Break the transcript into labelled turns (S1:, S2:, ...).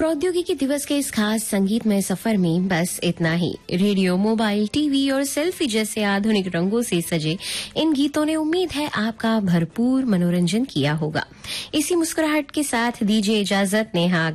S1: प्रौद्योगिकी दिवस के इस खास संगीतमय सफर में बस इतना ही। रेडियो, मोबाइल, टीवी और सेल्फी जैसे आधुनिक रंगों से सजे इन गीतों ने उम्मीद है आपका भरपूर मनोरंजन किया होगा। इसी मुस्कुराहट के साथ दीजिए इजाजत। नेहा